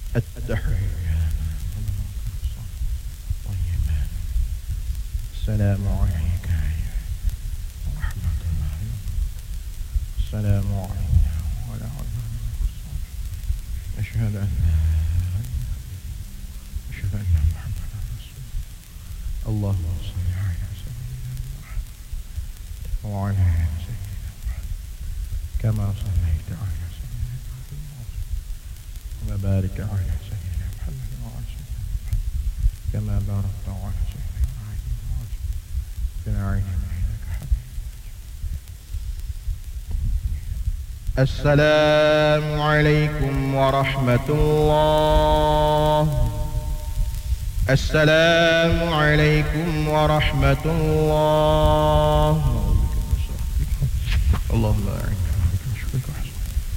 التحيات طيبات. السلام عليك ورحمة الله. السلام علينا وعلى أشهد أن محمدا رسول الله. اللهم صل على سيدنا محمد وعلى آل سيدنا محمد كما صليت على سيدنا محمد وبارك على سيدنا محمد وعلى سيدنا محمد كما باركت على سيدنا إبراهيم وعلى سيدنا إنك حميد. السلام عليكم ورحمة الله. السلام عليكم ورحمة الله. اللهم أعنا